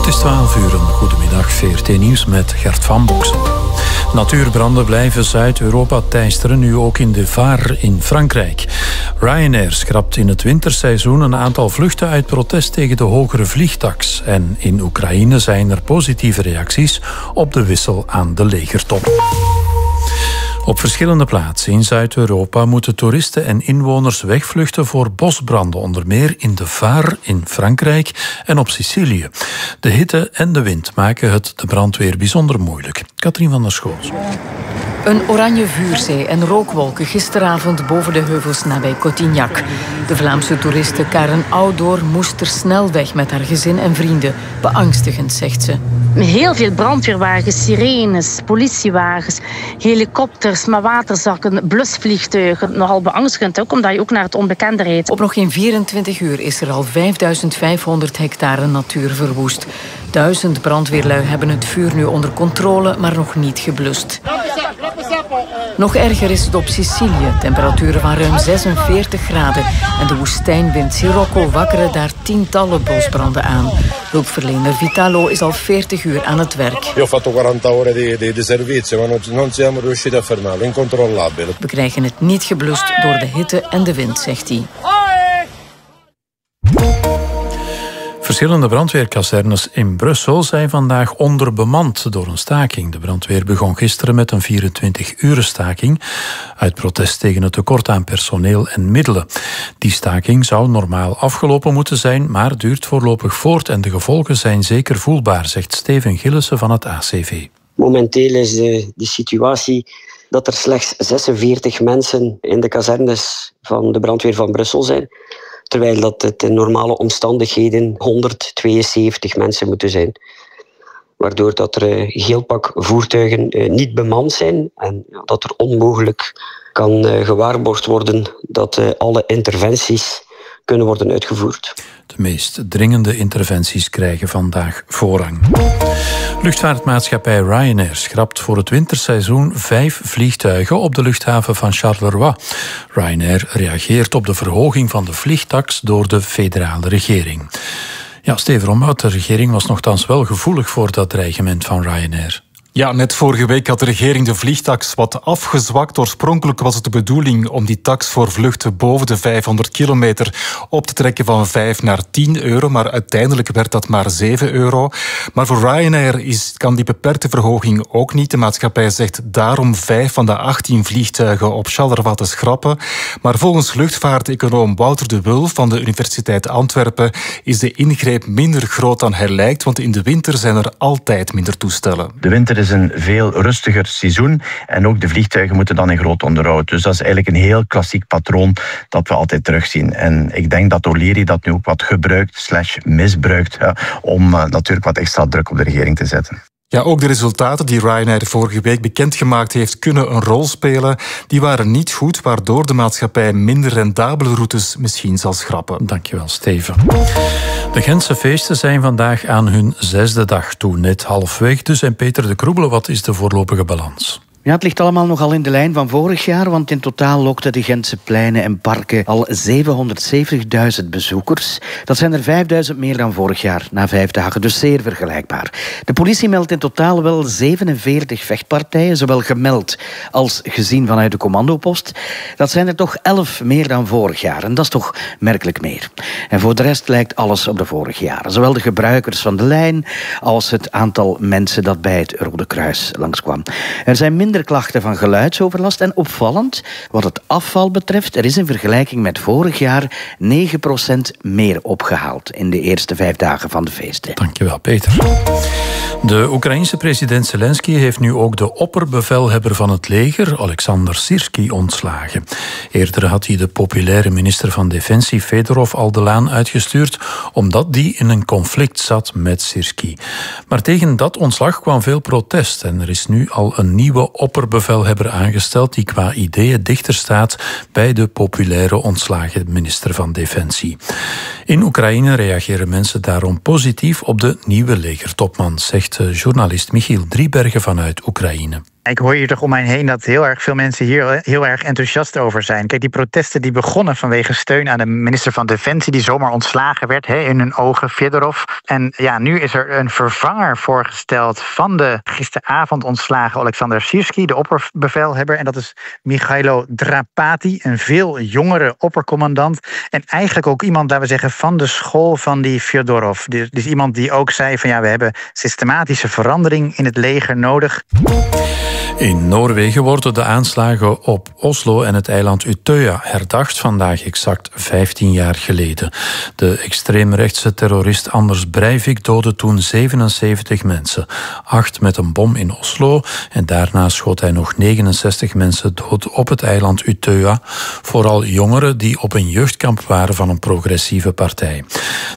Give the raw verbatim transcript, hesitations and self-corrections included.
Het is twaalf uur, een goedemiddag, V R T Nieuws met Gert van Boksen. Natuurbranden blijven Zuid-Europa teisteren, nu ook in de Var in Frankrijk. Ryanair schrapt in het winterseizoen een aantal vluchten uit protest tegen de hogere vliegtaks. En in Oekraïne zijn er positieve reacties op de wissel aan de legertop. Op verschillende plaatsen in Zuid-Europa moeten toeristen en inwoners wegvluchten voor bosbranden, onder meer in de Var in Frankrijk en op Sicilië. De hitte en de wind maken het de brandweer bijzonder moeilijk. Katrien van der Schoot. Een oranje vuurzee en rookwolken gisteravond boven de heuvels nabij Cotignac. De Vlaamse toeriste Karen Oudoor moest er snel weg met haar gezin en vrienden. Beangstigend, zegt ze. Heel veel brandweerwagens, sirenes, politiewagens, helikopters, maar waterzakken, blusvliegtuigen. Nogal beangstigend ook, omdat je ook naar het onbekende rijdt. Op nog geen vierentwintig uur is er al vijfduizend vijfhonderd hectare natuur verwoest. Duizend brandweerlui hebben het vuur nu onder controle, maar nog niet geblust. Nog erger is het op Sicilië. Temperaturen van ruim zesenveertig graden. En de woestijnwind Sirocco wakkeren daar tientallen bosbranden aan. Hulpverlener Vitalo is al veertig uur aan het werk. Io ho fatto quaranta ore di, di, di servizio, ma non, non siamo riusciti a fermarlo. Incontrollabile. We krijgen het niet geblust door de hitte en de wind, zegt hij. Verschillende brandweerkazernes in Brussel zijn vandaag onderbemand door een staking. De brandweer begon gisteren met een vierentwintig-uren staking uit protest tegen het tekort aan personeel en middelen. Die staking zou normaal afgelopen moeten zijn, maar duurt voorlopig voort en de gevolgen zijn zeker voelbaar, zegt Steven Gillissen van het A C V. Momenteel is de, de situatie dat er slechts zesenveertig mensen in de kazernes van de brandweer van Brussel zijn. Terwijl dat het in normale omstandigheden honderdtweeënzeventig mensen moeten zijn. Waardoor dat er een heel pak voertuigen niet bemand zijn en dat er onmogelijk kan gewaarborgd worden dat alle interventies kunnen worden uitgevoerd. De meest dringende interventies krijgen vandaag voorrang. Luchtvaartmaatschappij Ryanair schrapt voor het winterseizoen vijf vliegtuigen op de luchthaven van Charleroi. Ryanair reageert op de verhoging van de vliegtaks door de federale regering. Ja, Steven Romhout, de regering was nogthans wel gevoelig voor dat dreigement van Ryanair. Ja, net vorige week had de regering de vliegtaks wat afgezwakt. Oorspronkelijk was het de bedoeling om die tax voor vluchten boven de vijfhonderd kilometer op te trekken van vijf naar tien euro. Maar uiteindelijk werd dat maar zeven euro. Maar voor Ryanair is, kan die beperkte verhoging ook niet. De maatschappij zegt daarom vijf van de achttien vliegtuigen op Charleroi te schrappen. Maar volgens luchtvaarteconoom Wouter de Wulf van de Universiteit Antwerpen is de ingreep minder groot dan hij lijkt, want in de winter zijn er altijd minder toestellen. De winter is een veel rustiger seizoen en ook de vliegtuigen moeten dan in groot onderhoud. Dus dat is eigenlijk een heel klassiek patroon dat we altijd terugzien. En ik denk dat O'Leary dat nu ook wat gebruikt slash misbruikt ja, om uh, natuurlijk wat extra druk op de regering te zetten. Ja, ook de resultaten die Ryanair vorige week bekendgemaakt heeft kunnen een rol spelen. Die waren niet goed, waardoor de maatschappij minder rendabele routes misschien zal schrappen. Dankjewel, Steven. De Gentse feesten zijn vandaag aan hun zesde dag toe, net halfweg. Dus en Peter de Kroebele, wat is de voorlopige balans? Ja, het ligt allemaal nog al in de lijn van vorig jaar, want in totaal lokten de Gentse pleinen en parken al zevenhonderdzeventigduizend bezoekers. Dat zijn er vijfduizend meer dan vorig jaar, na vijf dagen, dus zeer vergelijkbaar. De politie meldt in totaal wel zevenenveertig vechtpartijen, zowel gemeld als gezien vanuit de commandopost. Dat zijn er toch elf meer dan vorig jaar, en dat is toch merkelijk meer. En voor de rest lijkt alles op de vorige jaren. Zowel de gebruikers van de lijn als het aantal mensen dat bij het Rode Kruis langskwam. Er zijn minder klachten van geluidsoverlast en opvallend, wat het afval betreft, er is in vergelijking met vorig jaar negen procent meer opgehaald in de eerste vijf dagen van de feesten. Dankjewel, Peter. De Oekraïense president Zelensky heeft nu ook de opperbevelhebber van het leger, Alexander Sirski, ontslagen. Eerder had hij de populaire minister van Defensie, Fedorov, al de laan uitgestuurd, omdat die in een conflict zat met Sirski. Maar tegen dat ontslag kwam veel protest en er is nu al een nieuwe opperbevelhebber aangesteld die qua ideeën dichter staat bij de populaire ontslagen minister van Defensie. In Oekraïne reageren mensen daarom positief op de nieuwe legertopman, zegt journalist Michiel Driebergen vanuit Oekraïne. Ik hoor hier toch om mij heen dat heel erg veel mensen hier heel erg enthousiast over zijn. Kijk, die protesten die begonnen vanwege steun aan de minister van Defensie die zomaar ontslagen werd, hè, in hun ogen, Fedorov. En ja, nu is er een vervanger voorgesteld van de gisteravond ontslagen Alexander Sirski, de opperbevelhebber. En dat is Michailo Drapati, een veel jongere oppercommandant. En eigenlijk ook iemand, laten we zeggen, van de school van die Fedorov. Dus, dus iemand die ook zei van ja, we hebben systematische verandering in het leger nodig. In Noorwegen worden de aanslagen op Oslo en het eiland Utøya herdacht, vandaag exact vijftien jaar geleden. De extreemrechtse terrorist Anders Breivik doodde toen zevenenzeventig mensen. Acht met een bom in Oslo en daarna schoot hij nog negenenzestig mensen dood op het eiland Utøya. Vooral jongeren die op een jeugdkamp waren van een progressieve partij.